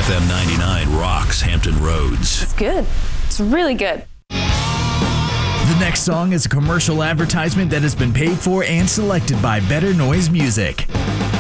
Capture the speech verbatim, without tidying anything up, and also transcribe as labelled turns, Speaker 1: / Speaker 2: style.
Speaker 1: F M ninety-nine rocks Hampton Roads.
Speaker 2: It's good. It's really good.
Speaker 3: The next song is a commercial advertisement that has been paid for and selected by Better Noise Music.